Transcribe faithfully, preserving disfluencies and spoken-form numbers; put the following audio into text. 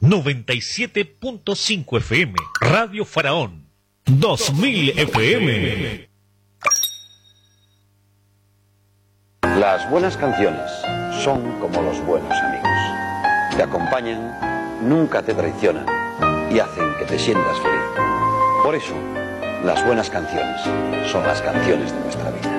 noventa y siete punto cinco F M. Radio Faraón, dos mil F M. Las buenas canciones son como los buenos amigos. Te acompañan, nunca te traicionan y hacen que te sientas feliz. Por eso, las buenas canciones son las canciones de nuestra vida.